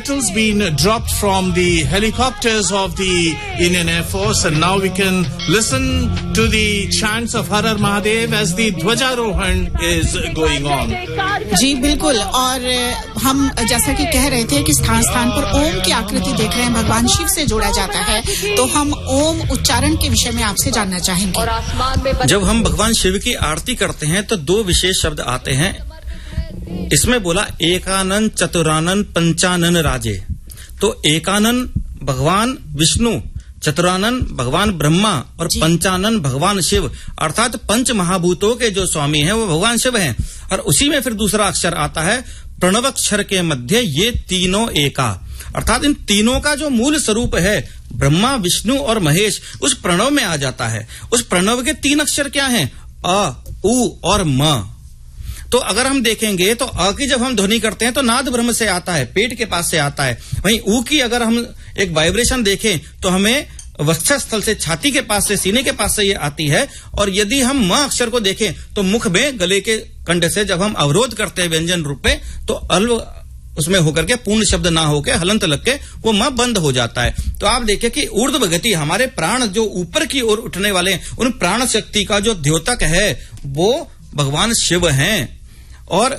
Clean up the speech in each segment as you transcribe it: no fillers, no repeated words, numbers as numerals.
pistols been dropped from the helicopters of the Indian Air Force, and now we can listen to the chants of Har Har Mahadev as the Dhwajarohan is going on. जी बिल्कुल, और हम जैसा कि कह रहे थे कि स्थान स्थान पर ओम की आकृति देख रहे हैं, भगवान शिव से जोड़ा जाता है, तो हम ओम उच्चारण के विषय में आपसे जानना चाहेंगे। जब हम भगवान शिव की आरती करते हैं तो दो विशेष शब्द आते हैं। इसमें बोला एकानन चतुरानन पंचानन राजे। तो एकानन भगवान विष्णु, चतुरानन भगवान ब्रह्मा और पंचानन भगवान शिव, अर्थात पंच महाभूतों के जो स्वामी हैं वो भगवान शिव हैं। और उसी में फिर दूसरा अक्षर आता है प्रणव अक्षर के मध्य ये तीनों एका, अर्थात इन तीनों का जो मूल स्वरूप है ब्रह्मा विष्णु और महेश उस प्रणव में आ जाता है। उस प्रणव के तीन अक्षर क्या हैं? अ, उ और म। तो अगर हम देखेंगे तो अ की जब हम ध्वनि करते हैं तो नाद ब्रह्म से आता है, पेट के पास से आता है। वहीं ऊ की अगर हम एक वाइब्रेशन देखें तो हमें वक्षस्थल से, छाती के पास से, सीने के पास से ये आती है। और यदि हम म अक्षर को देखें तो मुख में गले के कंठ से जब हम अवरोध करते हैं व्यंजन रूप में तो अल्व उसमें होकर के पूर्ण शब्द ना होके हलंत लग के वो म बंद हो जाता है। तो आप देखिए कि ऊर्ध्व गति, हमारे प्राण जो ऊपर की ओर उठने वाले हैं, उन प्राण शक्ति का जो द्योतक है वो भगवान शिव हैं। और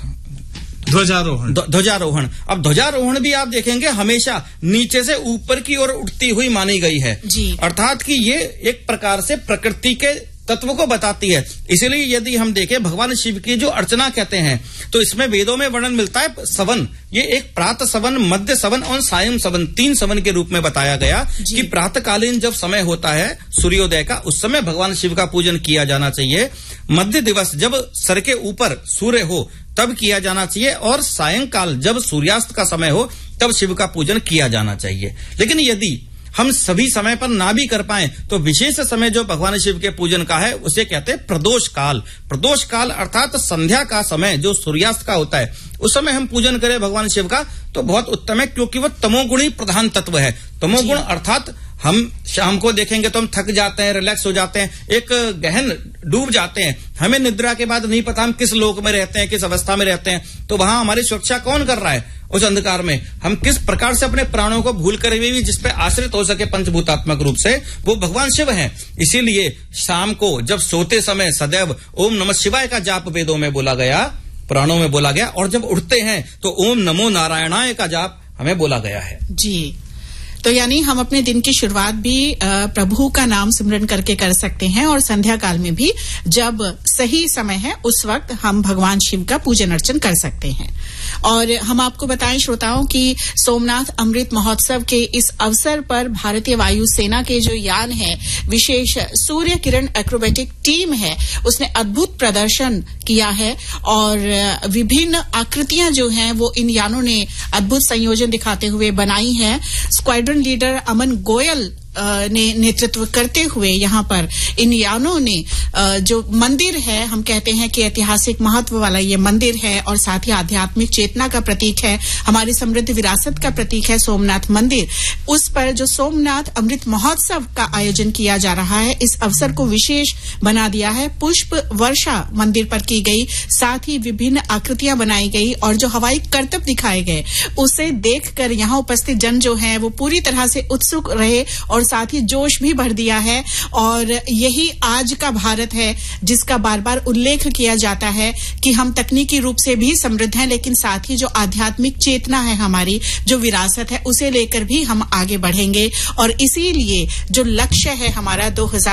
ध्वजारोहण, अब ध्वजारोहण भी आप देखेंगे हमेशा नीचे से ऊपर की ओर उठती हुई मानी गई है, अर्थात कि ये एक प्रकार से प्रकृति के तत्व को बताती है। इसलिए यदि हम देखें भगवान शिव की जो अर्चना कहते हैं तो इसमें वेदों में वर्णन मिलता है सवन, ये एक प्रातः सवन, मध्य सवन और सायं सवन, तीन सवन के रूप में बताया गया कि प्रातःकालीन जब समय होता है सूर्योदय का उस समय भगवान शिव का पूजन किया जाना चाहिए। मध्य दिवस जब सर के ऊपर सूर्य हो तब किया जाना चाहिए, और सायंकाल जब सूर्यास्त का समय हो तब शिव का पूजन किया जाना चाहिए। लेकिन यदि हम सभी समय पर ना भी कर पाए तो विशेष समय जो भगवान शिव के पूजन का है उसे कहते हैं प्रदोष काल। प्रदोष काल अर्थात संध्या का समय जो सूर्यास्त का होता है उस समय हम पूजन करें भगवान शिव का तो बहुत उत्तम है, क्योंकि वह तमोगुणी प्रधान तत्व है। तमोगुण अर्थात हम शाम को देखेंगे तो हम थक जाते हैं, रिलैक्स हो जाते हैं, एक गहन डूब जाते हैं, हमें निद्रा के बाद नहीं पता हम किस लोक में रहते हैं, किस अवस्था में रहते हैं। तो वहां हमारी सुरक्षा कौन कर रहा है? उस अंधकार में हम किस प्रकार से अपने प्राणों को भूल कर भी जिस पे आश्रित हो सके पंचभूतात्मक रूप से, वो भगवान शिव हैं। इसीलिए शाम को जब सोते समय सदैव ओम नमः शिवाय का जाप वेदों में बोला गया, पुराणों में बोला गया, और जब उठते हैं तो ओम नमो नारायणाय का जाप हमें बोला गया है। जी, तो यानी हम अपने दिन की शुरुआत भी प्रभु का नाम सिमरन करके कर सकते हैं, और संध्या काल में भी जब सही समय है उस वक्त हम भगवान शिव का पूजन अर्चन कर सकते हैं। और हम आपको बताएं श्रोताओं कि सोमनाथ अमृत महोत्सव के इस अवसर पर भारतीय वायुसेना के जो यान है, विशेष सूर्य किरण एक्रोबेटिक टीम है, उसने अद्भुत प्रदर्शन किया है। और विभिन्न आकृतियां जो हैं वो इन यानों ने अद्भुत संयोजन दिखाते हुए बनाई हैं। स्क्वाड्रन लीडर अमन गोयल ने नेतृत्व करते हुए यहाँ पर इन यानों ने जो मंदिर है, हम कहते हैं कि ऐतिहासिक महत्व वाला ये मंदिर है और साथ ही आध्यात्मिक चेतना का प्रतीक है, हमारी समृद्ध विरासत का प्रतीक है सोमनाथ मंदिर। उस पर जो सोमनाथ अमृत महोत्सव का आयोजन किया जा रहा है, इस अवसर को विशेष बना दिया है। पुष्प वर्षा मंदिर पर की गई, साथ ही विभिन्न आकृतियां बनाई गई और जो हवाई करतब दिखाए गए उसे देखकर यहाँ उपस्थित जन जो है वो पूरी तरह से उत्सुक रहे और साथ ही जोश भी भर दिया है। और यही आज का भारत है जिसका बार बार उल्लेख किया जाता है कि हम तकनीकी रूप से भी समृद्ध हैं, लेकिन साथ ही जो आध्यात्मिक चेतना है, हमारी जो विरासत है, उसे लेकर भी हम आगे बढ़ेंगे। और इसीलिए जो लक्ष्य है हमारा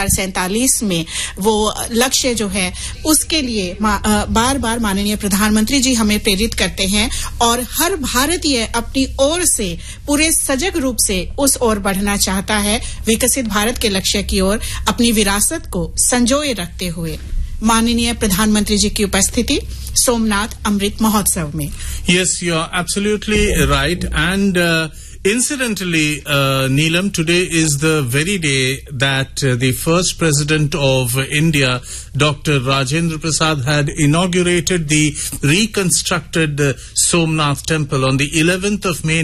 2047 में, वो लक्ष्य जो है उसके लिए बार बार माननीय प्रधानमंत्री जी हमें प्रेरित करते हैं और हर भारतीय अपनी ओर से पूरे सजग रूप से उस ओर बढ़ना चाहता है, विकसित भारत के लक्ष्य की ओर अपनी विरासत को संजोए रखते हुए। माननीय प्रधानमंत्री जी की उपस्थिति सोमनाथ अमृत महोत्सव में। Yes, you are absolutely right. And incidentally, Neelam, today is the very day that the first president of India, Dr. Rajendra Prasad, had inaugurated the reconstructed Somnath temple on the 11th of May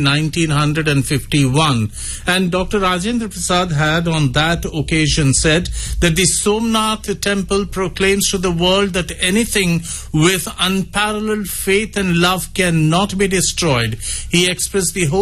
1951. And Dr. Rajendra Prasad had on that occasion said that the Somnath temple proclaims to the world that anything with unparalleled faith and love cannot be destroyed. He expressed the hope